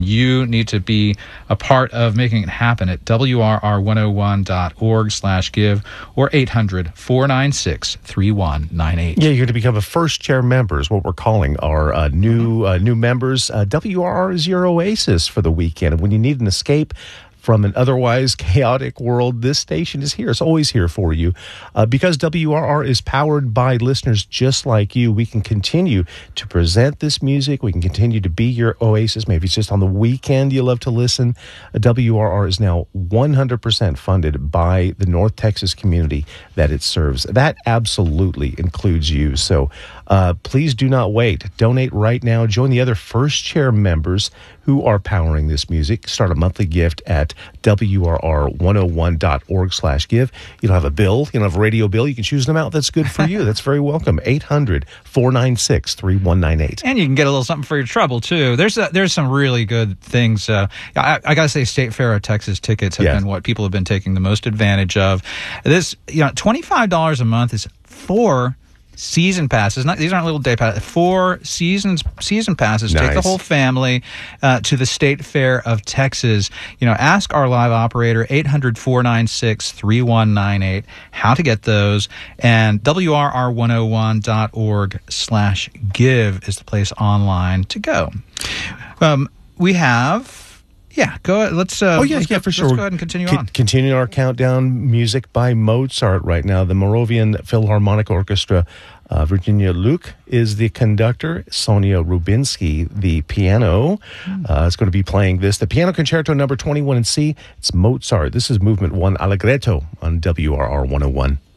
You need to be a part of making it happen at WRR101.org/give or 800-496-3198. Yeah, you're going to become a first chair member is what we're calling our new members. WRR is your oasis for the weekend. And when you need an escape from an otherwise chaotic world, this station is here. It's always here for you. Because WRR is powered by listeners just like you, we can continue to present this music. We can continue to be your oasis. Maybe it's just on the weekend you love to listen. WRR is now 100% funded by the North Texas community that it serves. That absolutely includes you. So please do not wait. Donate right now. Join the other first chair members who are powering this music. Start a monthly gift at WRR101.org/give. You don't have a bill. You don't have a radio bill. You can choose an amount that's good for you. That's very welcome. 800-496-3198. And you can get a little something for your trouble, too. There's some really good things. I got to say, State Fair of Texas tickets have been what people have been taking the most advantage of. This, $25 a month is 4 season passes. These aren't little day passes. 4 season passes. Nice. Take the whole family to the State Fair of Texas. Ask our live operator 800-496-3198 how to get those. And WRR101.org/give is the place online to go. We have. Yeah, go ahead. Let's. For sure. Let's go ahead and continue on. Continuing our countdown, music by Mozart right now. The Moravian Philharmonic Orchestra. Virginia Luke is the conductor. Sonia Rubinsky, the piano, is going to be playing this. The Piano Concerto number 21 in C. It's Mozart. This is Movement 1 Allegretto on WRR 101.